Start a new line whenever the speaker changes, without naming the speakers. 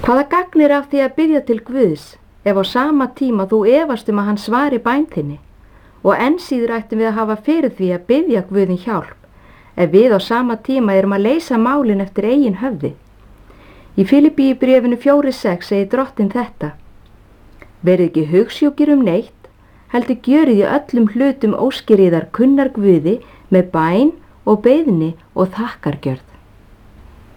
Hvaða gagn af því að biðja til Guðs ef á sama tíma þú efast að hann svari bæn þinni? Og enn síður ættum við að hafa fyrir því að biðja Guðin hjálp ef við á sama tíma erum að leysa málin eftir eigin höfði. Í Filippíubréfinu 4:6 segir Drottinn þetta: Verið ekki hugsjúkir neitt, heldur gjörið í öllum hlutum óskir yðar kunnar Guði með bæn og beiðni og þakkargjörð.